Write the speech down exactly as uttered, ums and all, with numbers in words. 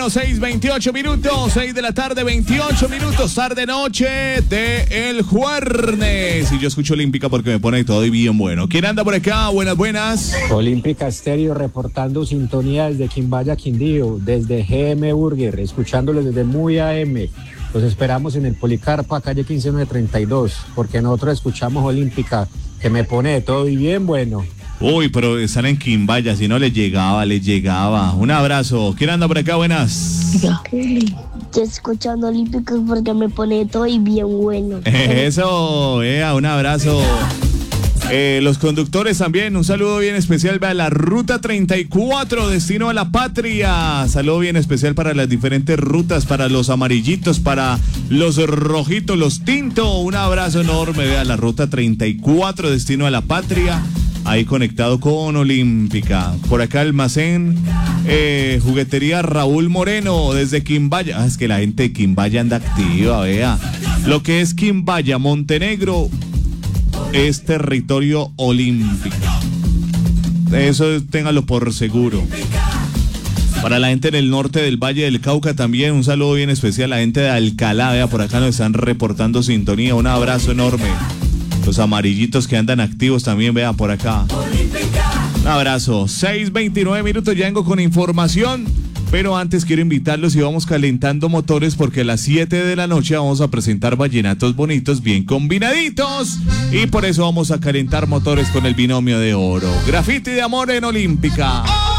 seis veintiocho minutos, seis de la tarde, veintiocho minutos, tarde noche de el jueves. Y yo escucho Olímpica porque me pone todo y bien bueno. ¿Quién anda por acá? Buenas, buenas. Olímpica Estéreo reportando sintonía desde Quimbaya, Quindío, desde G M Burger, escuchándolos desde muy A M. Los esperamos en el Policarpa, calle quince nueve treinta y dos, porque nosotros escuchamos Olímpica, que me pone de todo y bien bueno. Uy, pero están en Quimbaya, si no les llegaba, les llegaba. Un abrazo. ¿Quién anda por acá? Buenas. Yo escuchando Olímpicos porque me pone todo y bien bueno. Eso, eh, un abrazo. Eh, los conductores también, un saludo bien especial a la Ruta treinta y cuatro, destino a la patria. Saludo bien especial para las diferentes rutas, para los amarillitos, para los rojitos, los tintos. Un abrazo enorme, vea, la Ruta treinta y cuatro, destino a la patria. Ahí conectado con Olímpica. Por acá almacén, eh, juguetería Raúl Moreno desde Quimbaya. Ah, es que la gente de Quimbaya anda activa, vea. Lo que es Quimbaya, Montenegro, es territorio olímpico. Eso téngalo por seguro. Para la gente en el norte del Valle del Cauca también un saludo bien especial. La gente de Alcalá, vea, por acá nos están reportando sintonía. Un abrazo enorme. Los amarillitos que andan activos también, vean por acá. Un abrazo. seis veintinueve minutos, ya vengo con información. Pero antes quiero invitarlos y vamos calentando motores porque a las siete de la noche vamos a presentar vallenatos bonitos, bien combinaditos. Y por eso vamos a calentar motores con el binomio de oro. Graffiti de amor en Olímpica.